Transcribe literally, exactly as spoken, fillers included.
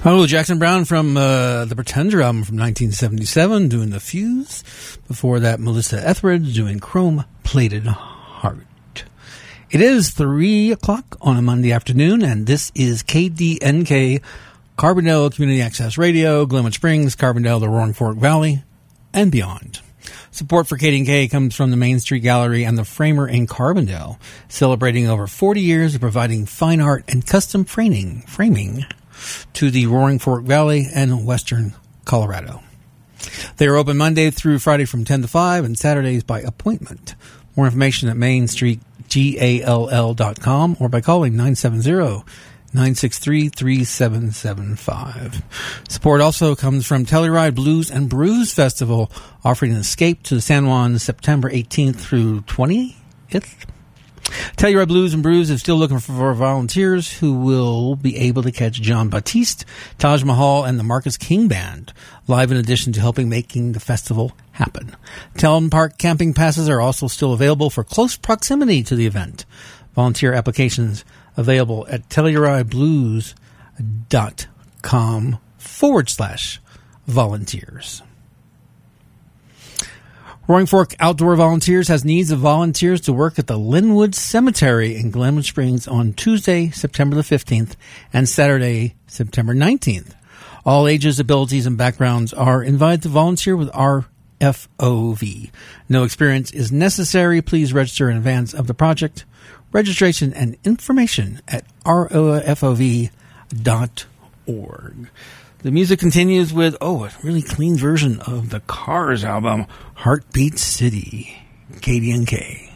Hello, Jackson Browne from uh, the Pretender album from nineteen seventy-seven, doing The Fuse. Before that, Melissa Etheridge doing Chrome Plated Heart. It is three o'clock on a Monday afternoon, and this is K D N K, Carbondale Community Access Radio, Glenwood Springs, Carbondale, the Roaring Fork Valley, and beyond. Support for K D N K comes from the Main Street Gallery and the Framer in Carbondale, celebrating over forty years of providing fine art and custom framing, framing to the Roaring Fork Valley and western Colorado. They are open Monday through Friday from ten to five and Saturdays by appointment. More information at main street gall dot com or by calling nine seven zero, nine six three, three seven seven five. Support also comes from Telluride Blues and Brews Festival, offering an escape to San Juan September eighteenth through twentieth. Telluride Blues and Brews is still looking for volunteers who will be able to catch John Batiste, Taj Mahal, and the Marcus King Band live, in addition to helping making the festival happen. Talon Park camping passes are also still available for close proximity to the event. Volunteer applications available at tellurideblues.com forward slash volunteers. Roaring Fork Outdoor Volunteers has needs of volunteers to work at the Linwood Cemetery in Glenwood Springs on Tuesday, September the fifteenth, and Saturday, September nineteenth. All ages, abilities, and backgrounds are invited to volunteer with R F O V. No experience is necessary. Please register in advance of the project. Registration and information at R O F O V dot org. The music continues with, oh, a really clean version of the Cars album, Heartbeat City, K D N K.